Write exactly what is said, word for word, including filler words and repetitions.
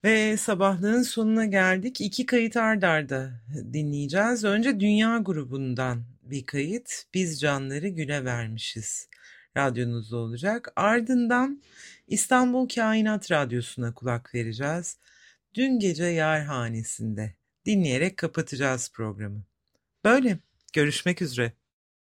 Ve sabahlığın sonuna geldik. İki kayıt art arda dinleyeceğiz. Önce Dünya grubundan bir kayıt. Biz canları güle vermişiz. Radyonuzda olacak. Ardından İstanbul Kainat Radyosu'na kulak vereceğiz. Dün gece Yarhanesi'nde dinleyerek kapatacağız programı. Böyle. Görüşmek üzere.